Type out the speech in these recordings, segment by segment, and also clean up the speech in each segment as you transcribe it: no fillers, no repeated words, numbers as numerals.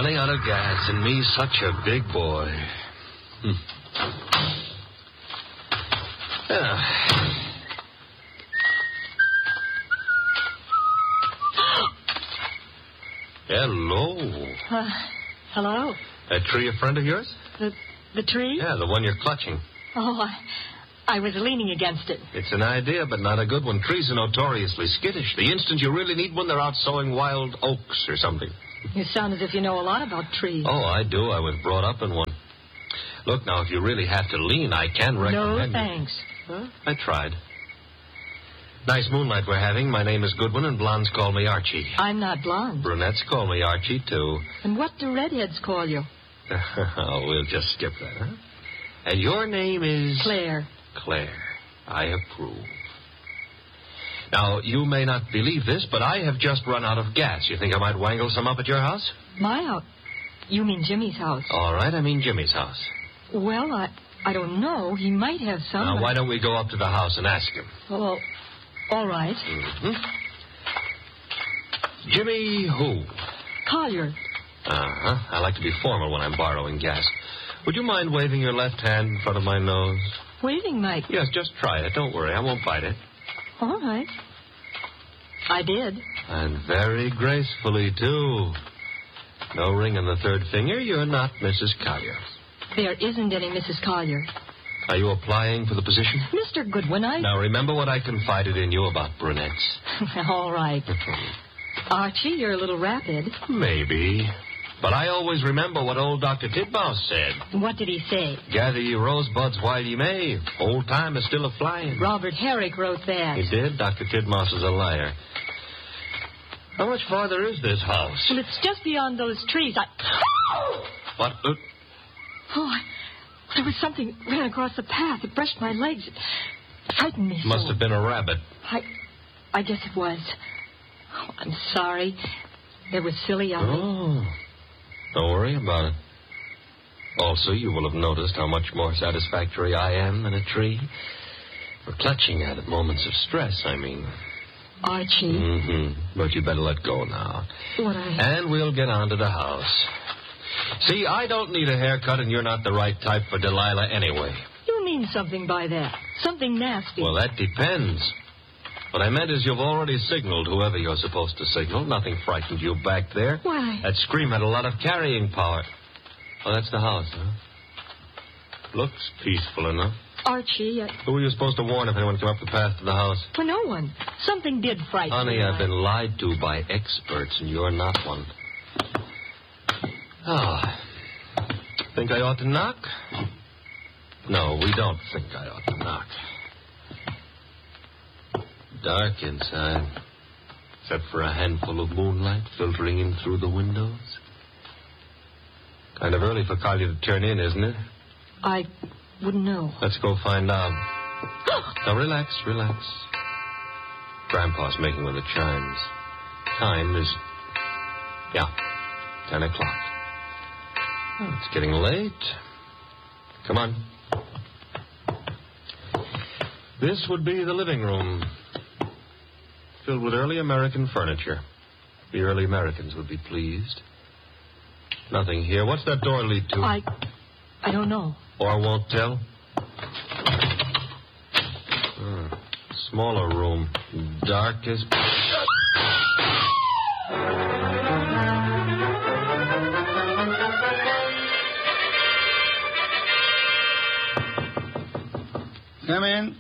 Running out of gas, and me such a big boy. Hello. Hello. That tree a friend of yours? The tree? Yeah, the one you're clutching. Oh, I was leaning against it. It's an idea, but not a good one. Trees are notoriously skittish. The instant you really need one, they're out sowing wild oaks or something. You sound as if you know a lot about trees. Oh, I do. I was brought up in one. Look, now, if you really have to lean, I can recommend... No, thanks. Huh? I tried. Nice moonlight we're having. My name is Goodwin, and blondes call me Archie. I'm not blonde. Brunettes call me Archie, too. And what do redheads call you? Oh, we'll just skip that, huh? And your name is... Claire. Claire. I approve. Now, you may not believe this, but I have just run out of gas. You think I might wangle some up at your house? My house? You mean Jimmy's house? All right, I mean Jimmy's house. Well, I don't know. He might have some. Now, why don't we go up to the house and ask him? Well, all right. Mm-hmm. Jimmy who? Collier. Uh-huh. I like to be formal when I'm borrowing gas. Would you mind waving your left hand in front of my nose? Waving, Mike? Yes, just try it. Don't worry. I won't bite it. All right. I did. And very gracefully, too. No ring on the third finger. You're not Mrs. Collier. There isn't any Mrs. Collier. Are you applying for the position? Mr. Goodwin, Now, remember what I confided in you about brunettes. All right. Archie, you're a little rapid. Maybe. But I always remember what old Dr. Titmouse said. What did he say? Gather ye rosebuds while ye may. Old time is still a-flying. Robert Herrick wrote that. He did? Dr. Titmouse is a liar. How much farther is this house? Well, it's just beyond those trees. What? There was something ran across the path. It brushed my legs. It frightened me so. Must have been a rabbit. I guess it was. Oh, I'm sorry. It was silly of me. Oh. Don't worry about it. Also, you will have noticed how much more satisfactory I am than a tree. For clutching at it, moments of stress, I mean. Archie. Mm-hmm. But you better let go now. And we'll get on to the house. See, I don't need a haircut, and you're not the right type for Delilah anyway. You mean something by that. Something nasty. Well, that depends. What I meant is you've already signaled whoever you're supposed to signal. Nothing frightened you back there. Why? That scream had a lot of carrying power. Oh, that's the house, huh? Looks peaceful enough. Archie, Who were you supposed to warn if anyone came up the path to the house? For no one. Something did frighten me. Honey, I've been lied to by experts, and you're not one. Think I ought to knock? No, we don't think I ought to knock. Dark inside, except for a handful of moonlight filtering in through the windows. Kind of early for Collier to turn in, isn't it? I wouldn't know. Let's go find out. Now, relax. Grandpa's making with the chimes. Time is, 10 o'clock. Oh, it's getting late. Come on. This would be the living room, filled with early American furniture. The early Americans would be pleased. Nothing here. What's that door lead to? I don't know. Or won't tell? Smaller room. Dark as... Come in.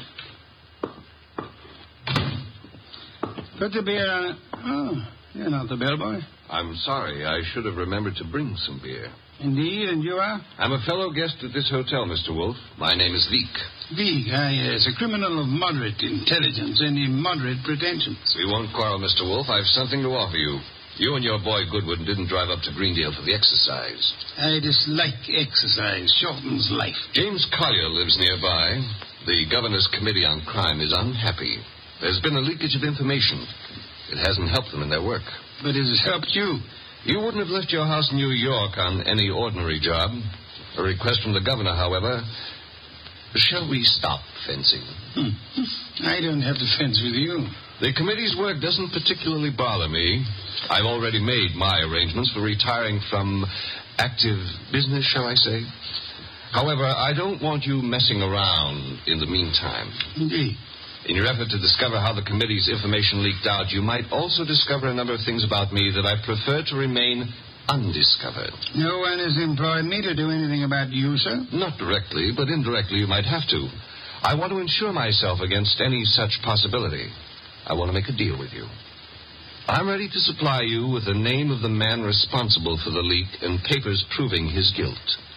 Put the beer on it. Oh, you're not the bellboy. I'm sorry. I should have remembered to bring some beer. Indeed, and you are? I'm a fellow guest at this hotel, Mr. Wolf. My name is Veek. Veek, yes. A criminal of moderate intelligence and immoderate pretensions. We won't quarrel, Mr. Wolf. I've something to offer you. You and your boy Goodwin didn't drive up to Greendale for the exercise. I dislike exercise. Shortens life. James Collier lives nearby. The governor's committee on crime is unhappy. There's been a leakage of information. It hasn't helped them in their work. But it has helped you. You wouldn't have left your house in New York on any ordinary job. A request from the governor, however. Shall we stop fencing? I don't have to fence with you. The committee's work doesn't particularly bother me. I've already made my arrangements for retiring from active business, shall I say. However, I don't want you messing around in the meantime. Indeed. In your effort to discover how the committee's information leaked out, you might also discover a number of things about me that I prefer to remain undiscovered. No one has employed me to do anything about you, sir? Not directly, but indirectly you might have to. I want to insure myself against any such possibility. I want to make a deal with you. I'm ready to supply you with the name of the man responsible for the leak and papers proving his guilt.